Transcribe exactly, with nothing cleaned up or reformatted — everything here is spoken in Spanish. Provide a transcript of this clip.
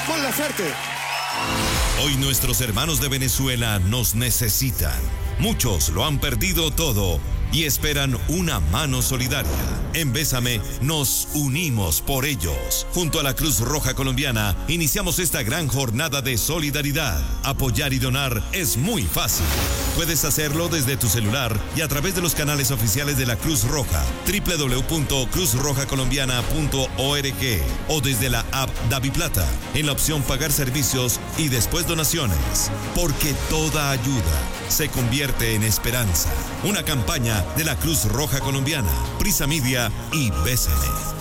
Con la suerte. Hoy nuestros hermanos de Venezuela nos necesitan. Muchos lo han perdido todo y esperan una mano solidaria. En Bésame nos unimos por ellos. Junto a la Cruz Roja Colombiana iniciamos esta gran jornada de solidaridad. Apoyar y donar es muy fácil. Puedes hacerlo desde tu celular y a través de los canales oficiales de la Cruz Roja, doble u doble u doble u punto cruz roja colombiana punto org, o desde la app DaviPlata, en la opción Pagar servicios y después donaciones. Porque toda ayuda se convierte en esperanza. Una campaña de la Cruz Roja Colombiana, Prisa Media y Bésame.